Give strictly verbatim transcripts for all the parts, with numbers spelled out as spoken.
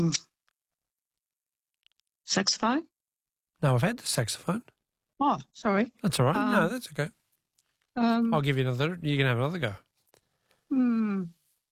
Saxophone? No, I've had the saxophone. Oh, sorry. That's all right. Um, no, that's okay. Um, I'll give you another. You can have another go. hmm.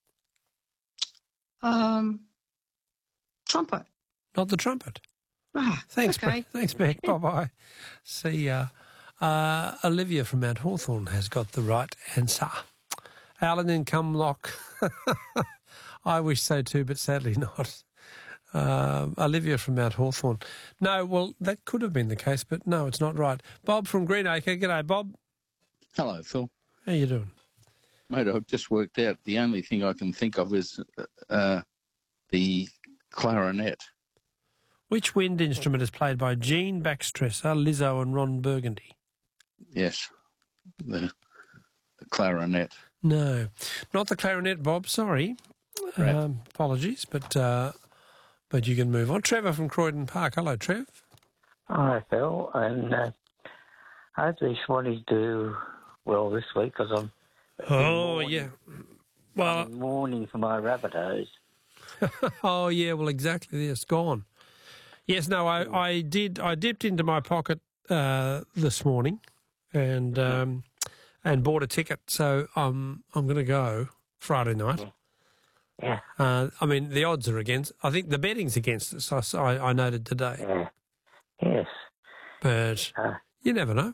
Um, trumpet. Not the trumpet. Ah, Thanks, okay. Beck. Thanks, Beck. Bye-bye. See ya. Uh, Olivia from Mount Hawthorn has got the right answer. Alan in Cumlock. I wish so too, but sadly not. Uh, Olivia from Mount Hawthorn. No, well, that could have been the case, but no, it's not right. Bob from Greenacre. G'day, Bob. Hello, Phil. How you doing? Mate, I've just worked out the only thing I can think of is uh, the clarinet. Which wind instrument is played by Jean Baxtresser, Lizzo and Ron Burgundy? Yes, the, the clarinet. No, not the clarinet, Bob. Sorry. Right. Um, apologies, but uh, but you can move on. Trevor from Croydon Park. Hello, Trev. Hi, Phil, and uh, hopefully Swannies do well this week because I'm Oh, mourning, yeah. Well, I'm mourning for my Rabbitohs. oh, yeah, well, exactly. Yes, gone. Yes, no, I, I did. I dipped into my pocket uh, this morning and um, and bought a ticket. So I'm I'm going to go Friday night. Yeah. Uh, I mean, the odds are against. I think the betting's against us. I, I, I noted today. Yeah. Yes. But Uh, you never know.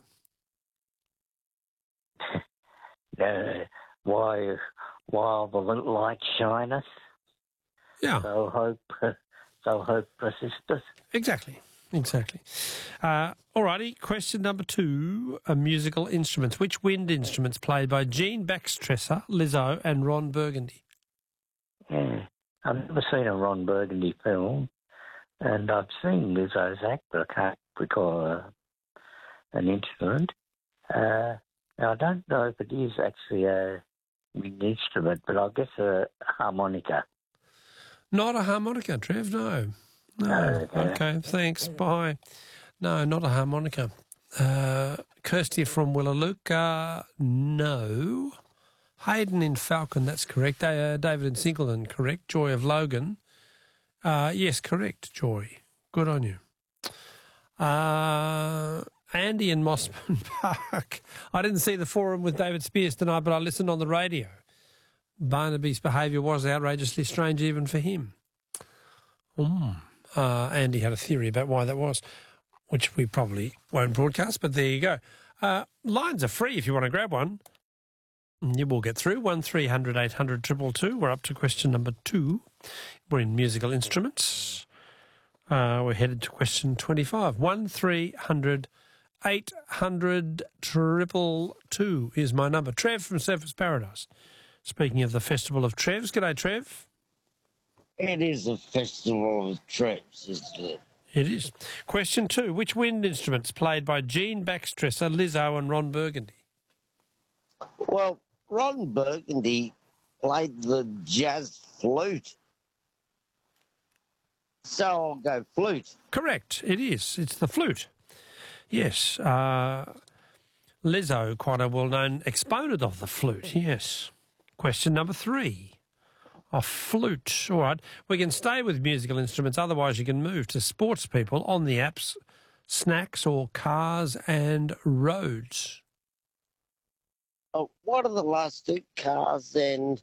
uh, why, while the light shineth, Yeah. so hope, so hope persisteth. Exactly. Exactly. Uh, all righty. Question number two: uh, musical instruments. Which wind instruments played by Jean Baxtresser, Lizzo, and Ron Burgundy? Yeah. I've never seen a Ron Burgundy film, and I've seen Lizzo's act, but I can't recall uh, an instrument. Uh, now, I don't know if it is actually a wind instrument, but I guess a harmonica. Not a harmonica, Trev. No. No. No, no. Okay. Thanks. Bye. No, not a harmonica. Uh, Kirsty from Willaluka. No. Hayden in Falcon, that's correct. Uh, David in Singleton, correct. Joy of Logan. Uh, yes, correct, Joy. Good on you. Uh, Andy in Mossman Park. I didn't see the forum with David Spears tonight, but I listened on the radio. Barnaby's behaviour was outrageously strange even for him. Mm. Uh, Andy had a theory about why that was, which we probably won't broadcast, but there you go. Uh, lines are free if you want to grab one. You will get through. one three hundred eight hundred two two two. We're up to question number two. We're in musical instruments. Uh, we're headed to question twenty-five. one three hundred eight hundred two two two is my number. Trev from Surfers Paradise. Speaking of the Festival of Trevs, g'day, Trev. It is a festival of Trevs, isn't it? It is. Question two. Which wind instruments played by Jean Baxtresser, Lizzo and Ron Burgundy? Well, Ron Burgundy played the jazz flute. So I'll go flute. Correct. It is. It's the flute. Yes. Uh, Lizzo, quite a well-known exponent of the flute, yes. Question number three. A flute. All right. We can stay with musical instruments. Otherwise, you can move to sports people on the apps, snacks or cars and roads. Oh, what are the last two? Cars and...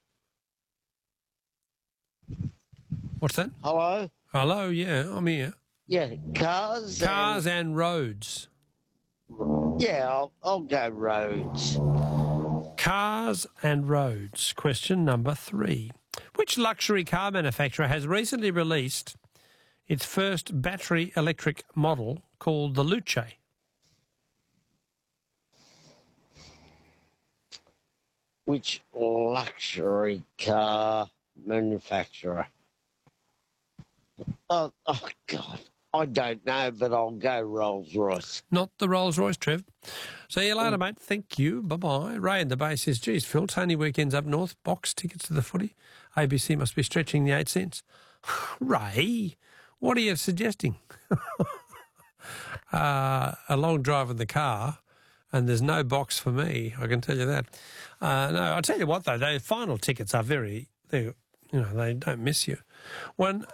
What's that? Hello? Hello, yeah, I'm here. Yeah, cars Cars and, and roads. Yeah, I'll, I'll go roads. Cars and roads. Question number three. Which luxury car manufacturer has recently released its first battery electric model called the Luce? Which luxury car manufacturer? Oh, oh, God. I don't know, but I'll go Rolls-Royce. Not the Rolls-Royce, Trev. See you later, mate. Thank you. Bye-bye. Ray in the base says, geez, Phil, Tony weekends up north, box tickets to the footy. A B C must be stretching the eight cents. Ray, what are you suggesting? uh, a long drive in the car, and there's no box for me, I can tell you that. Uh, no, I'll tell you what, though, those final tickets are very, they, you know, they don't miss you. One